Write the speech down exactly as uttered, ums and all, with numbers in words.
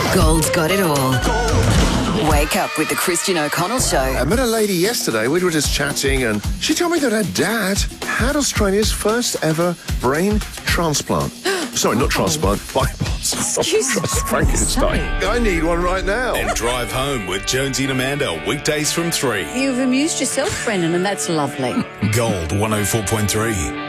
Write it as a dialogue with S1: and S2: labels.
S1: Gold's got it all. Wake up with the Christian O'Connell Show.
S2: I met a lady yesterday. We were just chatting, and she told me that her dad had Australia's first ever brain transplant. Sorry, not transplant, bypass.
S1: Excuse me.
S2: Frankenstein. I need one right now.
S3: And Drive Home with Jonesy and Amanda, weekdays from three.
S1: You've amused yourself, Brendan, and that's lovely.
S3: Gold one oh four point three.